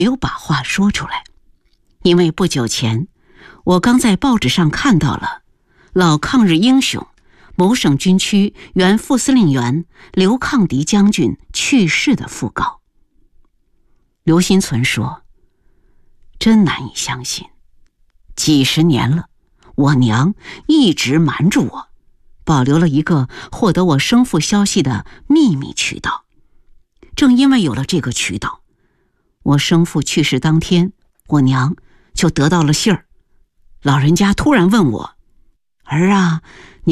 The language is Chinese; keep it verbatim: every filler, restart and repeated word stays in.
没有把话说出来，因为不久前我刚在报纸上看到了老抗日英雄某省军区原副司令员刘抗迪将军去世的讣告。刘心存说，真难以相信，几十年了，我娘一直瞒住我，保留了一个获得我生父消息的秘密渠道。正因为有了这个渠道，我生父去世当天，我娘就得到了信儿。老人家突然问我，儿啊，